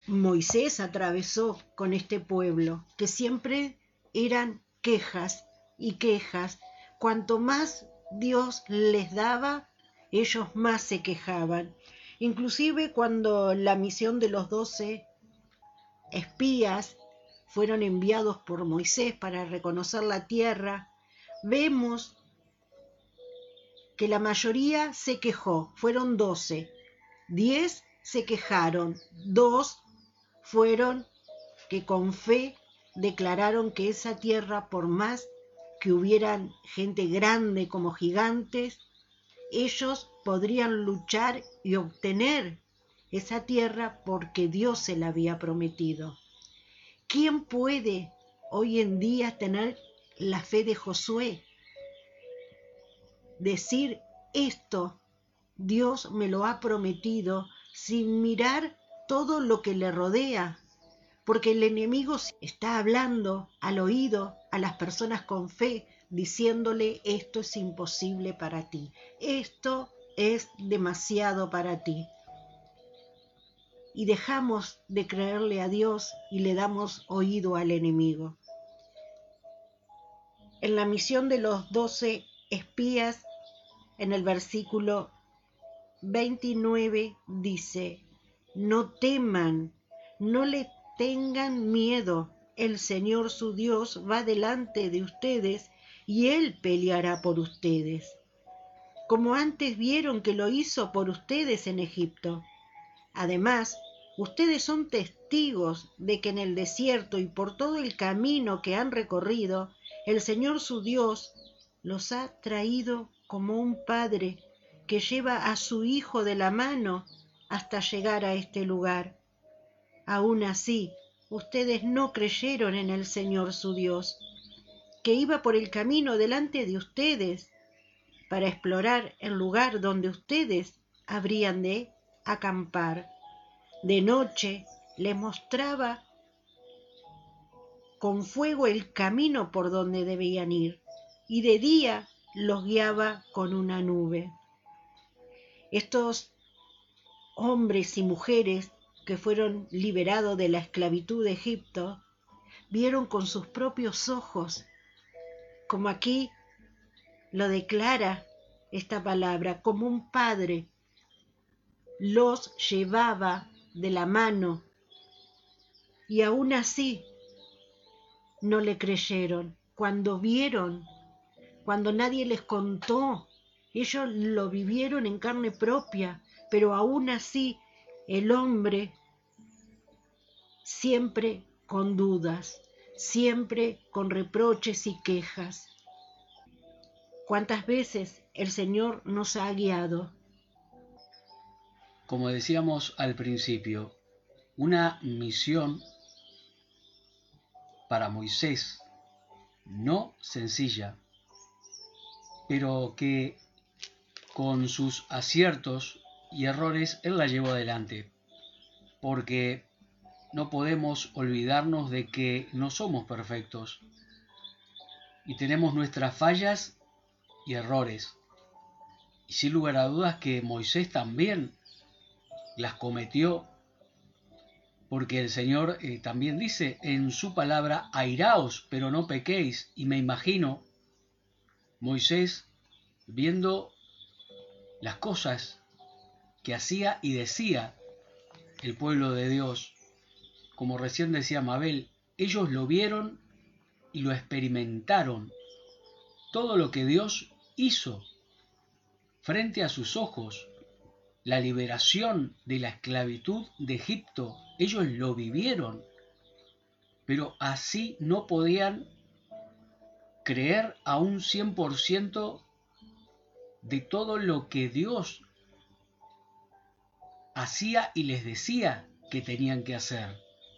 Moisés atravesó con este pueblo, que siempre eran quejas y quejas. Cuanto más Dios les daba, ellos más se quejaban. Inclusive cuando la misión de los 12 espías fueron enviados por Moisés para reconocer la tierra, vemos que la mayoría se quejó, fueron 12. 10 se quejaron, 2 fueron que con fe declararon que esa tierra, por más que hubieran gente grande como gigantes, ellos podrían luchar y obtener esa tierra porque Dios se la había prometido. ¿Quién puede hoy en día tener la fe de Josué? Decir esto, Dios me lo ha prometido, sin mirar todo lo que le rodea, porque el enemigo está hablando al oído a las personas con fe, diciéndole: esto es imposible para ti, esto es demasiado para ti. Y dejamos de creerle a Dios y le damos oído al enemigo. En la misión de los 12 espías, en el versículo 29 dice: no teman, no le tengan miedo, el Señor su Dios va delante de ustedes y Él peleará por ustedes, como antes vieron que lo hizo por ustedes en Egipto. Además, ustedes son testigos de que en el desierto y por todo el camino que han recorrido, el Señor su Dios los ha traído como un padre que lleva a su hijo de la mano hasta llegar a este lugar. Aún así, ustedes no creyeron en el Señor su Dios, que iba por el camino delante de ustedes para explorar el lugar donde ustedes habrían de acampar. De noche les mostraba con fuego el camino por donde debían ir, y de día los guiaba con una nube. Estos hombres y mujeres que fueron liberados de la esclavitud de Egipto vieron con sus propios ojos, como aquí lo declara esta palabra, como un padre los llevaba de la mano, y aún así no le creyeron. Cuando vieron, cuando nadie les contó, ellos lo vivieron en carne propia, pero aún así el hombre siempre con dudas, siempre con reproches y quejas. ¿Cuántas veces el Señor nos ha guiado? Como decíamos al principio, una misión para Moisés no sencilla, pero que con sus aciertos y errores él la llevó adelante, porque no podemos olvidarnos de que no somos perfectos y tenemos nuestras fallas y errores. Y sin lugar a dudas que Moisés también las cometió, porque el Señor también dice en su palabra: airaos, pero no pequéis. Y me imagino Moisés viendo las cosas que hacía y decía el pueblo de Dios, como recién decía Mabel, ellos lo vieron y lo experimentaron, todo lo que Dios hizo frente a sus ojos, la liberación de la esclavitud de Egipto, ellos lo vivieron, pero así no podían creer a un 100% de todo lo que Dios hacía y les decía que tenían que hacer.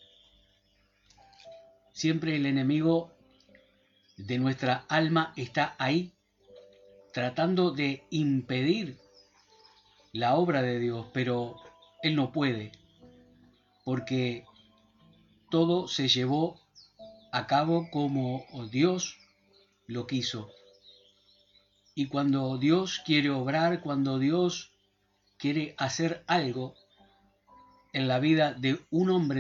Siempre el enemigo de nuestra alma está ahí, tratando de impedir la obra de Dios, pero él no puede, porque todo se llevó a cabo como Dios lo quiso. Y cuando Dios quiere obrar, cuando Dios quiere hacer algo en la vida de un hombre